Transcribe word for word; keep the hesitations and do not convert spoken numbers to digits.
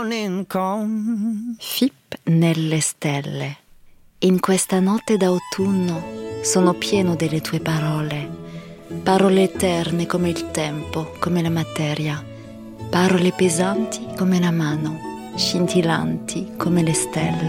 Fip nelle stelle. In questa notte d'autunno sono pieno delle tue parole, parole eterne come il tempo, come la materia, parole pesanti come la mano, scintillanti come le stelle.